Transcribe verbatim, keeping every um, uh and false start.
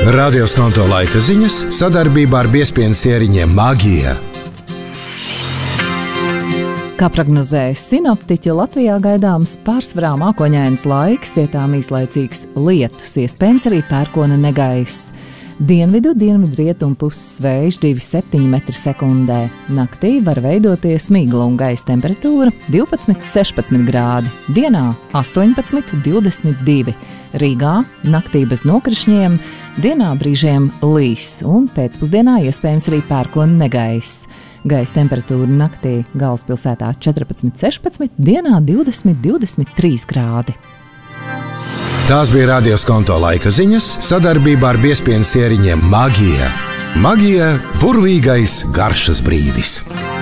Radio Skonto laika ziņas sadarbībā ar biezpienu sieriņiem Magija. Kā prognozēja sinoptiķi, Latvijā gaidāms pārsvarā mākoņains laiks, vietām īslaicīgs lietus, iespējams arī pērkona negaiss. Dienvidu, dienvidrietumu puses vējš divi komats septiņi metri sekundē. Naktī var veidoties migla un gaisa temperatūra divpadsmit, sešpadsmit grādi. Dienā astoņpadsmit, divdesmit divi. Rīgā naktī bez nokrišņiem, dienā brīžiem līs un pēcpusdienā iespējams arī pērkona negaiss. Gaisa temperatūra naktī galvaspilsētā četrpadsmit, sešpadsmit, dienā divdesmit, divdesmit trīs grādi. Tās bija Radio Skonto laika ziņas sadarbībā ar biezpienu sieriņiem Magija. Magija – burvīgais garšas brīdis.